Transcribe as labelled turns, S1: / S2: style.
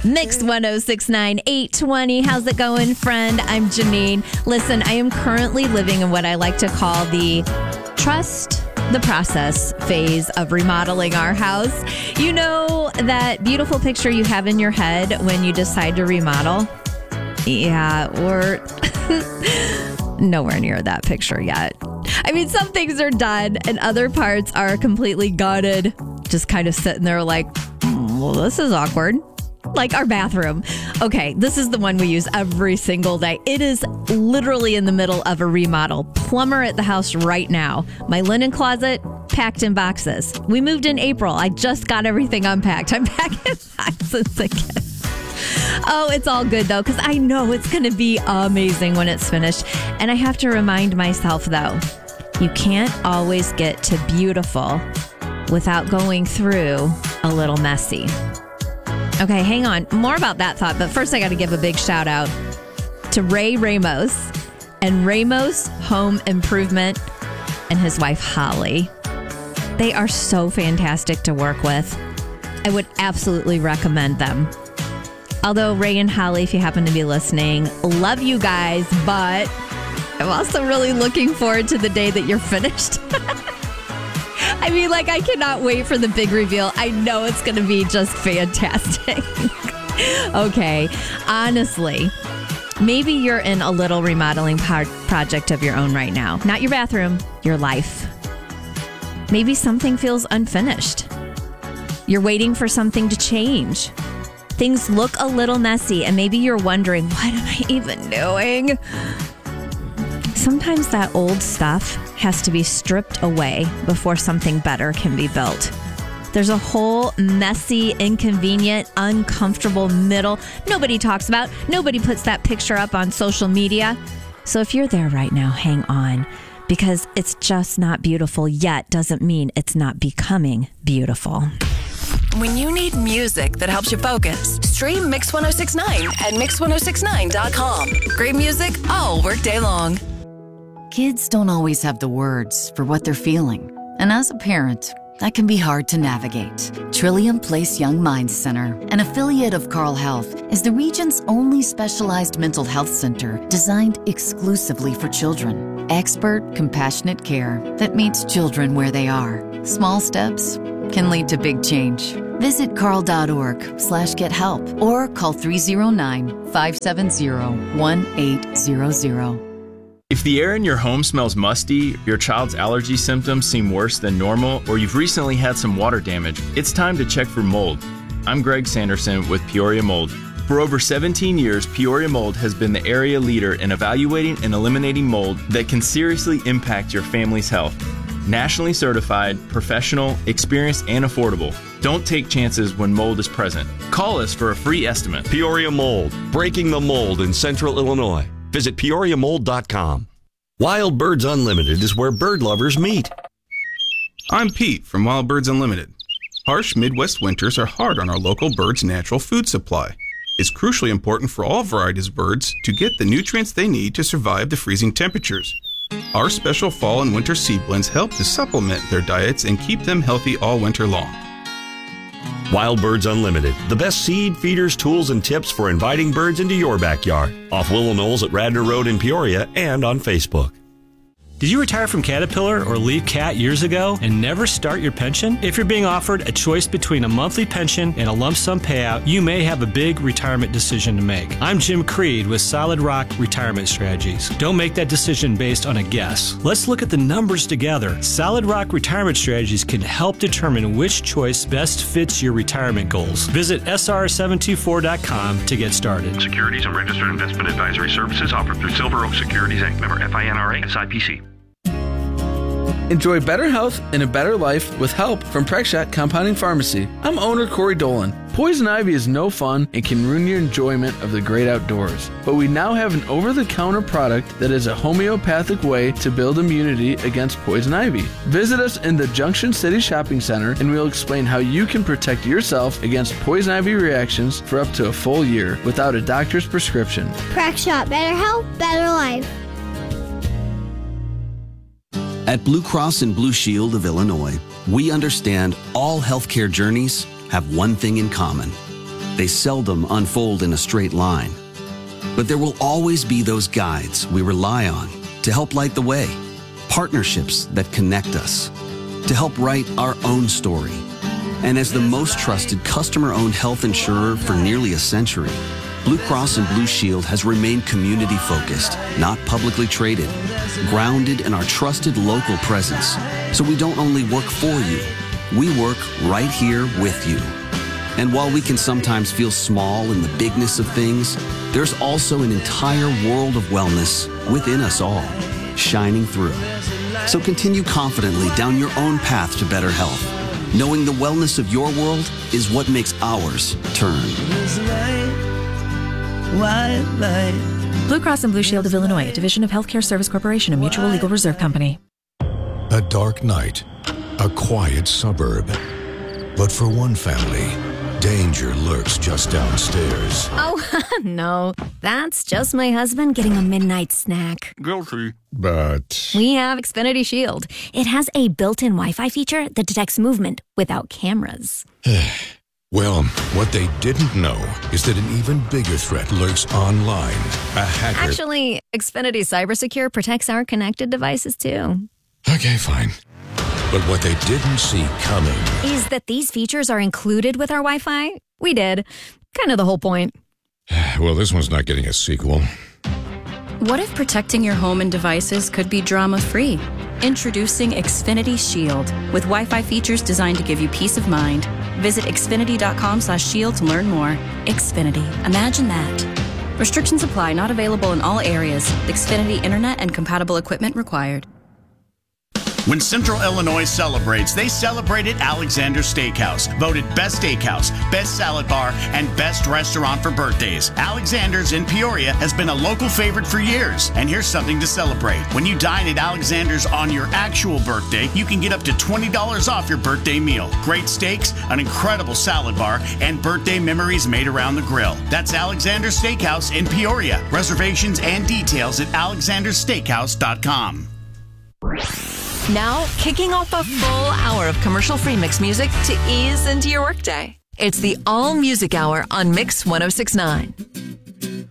S1: Mix 1069 820. How's it going, friend? I'm Janine. Listen, I am currently living in what I like to call the trust the process phase of remodeling our house. You know that beautiful picture you have in your head when you decide to remodel? Yeah, we're nowhere near that picture yet. I mean, some things are done and other parts are completely gutted. Just kind of sitting there like, well, this is awkward. Like our bathroom. Okay, this is the one we use every single day. It is literally in the middle of a remodel. Plumber at the house right now. My linen closet packed in boxes. We moved in April. I just got everything unpacked. I'm packing boxes again. Oh, it's all good though, because I know it's going to be amazing when it's finished. And I have to remind myself though, you can't always get to beautiful without going through a little messy. Okay, hang on. More about that thought. But first, I got to give a big shout out to Ray Ramos and Ramos Home Improvement and his wife, Holly. They are so fantastic to work with. I would absolutely recommend them. Although Ray and Holly, if you happen to be listening, love you guys, but I'm also really looking forward to the day that you're finished. I mean, like, I cannot wait for the big reveal. I know it's going to be just fantastic. Okay, honestly, maybe you're in a little remodeling project of your own right now. Not your bathroom, your life. Maybe something feels unfinished. You're waiting for something to change. Things look a little messy, and maybe you're wondering, what am I even doing? Sometimes that old stuff has to be stripped away before something better can be built. There's a whole messy, inconvenient, uncomfortable middle nobody talks about. Nobody puts that picture up on social media. So if you're there right now, hang on, because it's just not beautiful yet doesn't mean it's not becoming beautiful.
S2: When you need music that helps you focus, stream Mix 1069 at mix1069.com. Great music all workday long.
S3: Kids don't always have the words for what they're feeling. And as a parent, that can be hard to navigate. Trillium Place Young Minds Center, an affiliate of Carle Health, is the region's only specialized mental health center designed exclusively for children. Expert, compassionate care that meets children where they are. Small steps can lead to big change. Visit carle.org/gethelp or call 309-570-1800.
S4: If the air in your home smells musty, your child's allergy symptoms seem worse than normal, or you've recently had some water damage, it's time to check for mold. I'm Greg Sanderson with Peoria Mold. For over 17 years, Peoria Mold has been the area leader in evaluating and eliminating mold that can seriously impact your family's health. Nationally certified, professional, experienced, and affordable. Don't take chances when mold is present. Call us for a free estimate.
S5: Peoria Mold, breaking the mold in Central Illinois. Visit PeoriaMold.com. Wild Birds Unlimited is where bird lovers meet.
S6: I'm Pete from Wild Birds Unlimited. Harsh Midwest winters are hard on our local birds' natural food supply. It's crucially important for all varieties of birds to get the nutrients they need to survive the freezing temperatures. Our special fall and winter seed blends help to supplement their diets and keep them healthy all winter long.
S5: Wild Birds Unlimited, the best seed, feeders, tools, and tips for inviting birds into your backyard. Off Willow Knolls at Radnor Road in Peoria and on Facebook.
S7: Did you retire from Caterpillar or leave CAT years ago and never start your pension? If you're being offered a choice between a monthly pension and a lump sum payout, you may have a big retirement decision to make. I'm Jim Creed with Solid Rock Retirement Strategies. Don't make that decision based on a guess. Let's look at the numbers together. Solid Rock Retirement Strategies can help determine which choice best fits your retirement goals. Visit sr724.com to get started.
S8: Securities and registered investment advisory services offered through Silver Oak Securities Inc. Member FINRA SIPC.
S9: Enjoy better health and a better life with help from Prexshot Compounding Pharmacy. I'm owner Corey Dolan. Poison ivy is no fun and can ruin your enjoyment of the great outdoors. But we now have an over-the-counter product that is a homeopathic way to build immunity against poison ivy. Visit us in the Junction City Shopping Center and we'll explain how you can protect yourself against poison ivy reactions for up to a full year without a doctor's prescription.
S10: Prexshot, better health, better life.
S11: At Blue Cross and Blue Shield of Illinois, we understand all healthcare journeys have one thing in common: they seldom unfold in a straight line. But there will always be those guides we rely on to help light the way, partnerships that connect us, to help write our own story. And as the most trusted customer-owned health insurer for nearly a century, Blue Cross and Blue Shield has remained community-focused, not publicly traded, grounded in our trusted local presence. So we don't only work for you, we work right here with you. And while we can sometimes feel small in the bigness of things, there's also an entire world of wellness within us all, shining through. So continue confidently down your own path to better health, knowing the wellness of your world is what makes ours turn.
S12: Blue Cross and Blue Shield of Illinois, a division of Healthcare Service Corporation, a mutual legal reserve company.
S13: A dark night, a quiet suburb. But for one family, danger lurks just downstairs.
S14: Oh, no. That's just my husband getting a midnight snack.
S13: Guilty. But
S14: We have Xfinity Shield. It has a built-in Wi-Fi feature that detects movement without cameras.
S13: well, what they didn't know is that an even bigger threat lurks online. A hacker.
S14: Actually, Xfinity CyberSecure protects our connected devices, too.
S13: Okay, fine. But what they didn't see coming
S14: is that these features are included with our Wi-Fi. We did. Kind of the whole point.
S13: Well, this one's not getting a sequel.
S15: What if protecting your home and devices could be drama-free? Introducing Xfinity Shield with Wi-Fi features designed to give you peace of mind. Visit xfinity.com/shield to learn more. Xfinity. Imagine that. Restrictions apply. Not available in all areas. Xfinity Internet and compatible equipment required.
S16: When Central Illinois celebrates, they celebrate at Alexander's Steakhouse. Voted Best Steakhouse, Best Salad Bar, and Best Restaurant for birthdays. Alexander's in Peoria has been a local favorite for years. And here's something to celebrate. When you dine at Alexander's on your actual birthday, you can get up to $20 off your birthday meal. Great steaks, an incredible salad bar, and birthday memories made around the grill. That's Alexander's Steakhouse in Peoria. Reservations and details at alexandersteakhouse.com.
S2: Now, kicking off a full hour of commercial-free mix music to ease into your workday. It's the All Music Hour on Mix 106.9.